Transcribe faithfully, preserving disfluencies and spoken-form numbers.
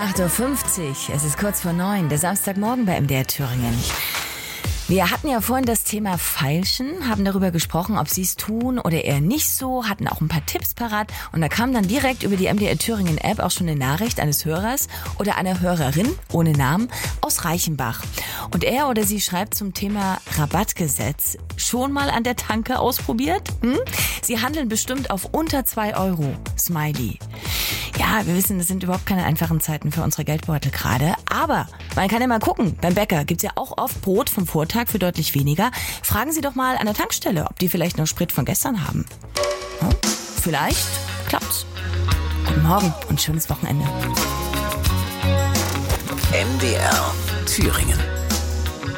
acht Uhr fünfzig, es ist kurz vor neun, der Samstagmorgen bei M D R Thüringen. Wir hatten ja vorhin das Thema Feilschen, haben darüber gesprochen, ob sie es tun oder eher nicht so, hatten auch ein paar Tipps parat und da kam dann direkt über die M D R Thüringen App auch schon eine Nachricht eines Hörers oder einer Hörerin, ohne Namen, aus Reichenbach. Und er oder sie schreibt zum Thema Rabattgesetz, schon mal an der Tanke ausprobiert? Hm? Sie handeln bestimmt auf unter zwei Euro. Smiley. Ja, wir wissen, das sind überhaupt keine einfachen Zeiten für unsere Geldbeutel gerade. Aber man kann ja mal gucken. Beim Bäcker gibt's ja auch oft Brot vom Vortag für deutlich weniger. Fragen Sie doch mal an der Tankstelle, ob die vielleicht noch Sprit von gestern haben. Hm? Vielleicht klappt's. Guten Morgen und schönes Wochenende. M D R Thüringen.